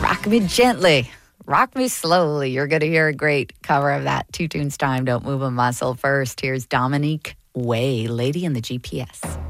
Rock Me Gently. Rock Me Slowly. You're going to hear a great cover of that. Two tunes time. Don't move a muscle. First, here's Dominique Way, Lady in the GPS.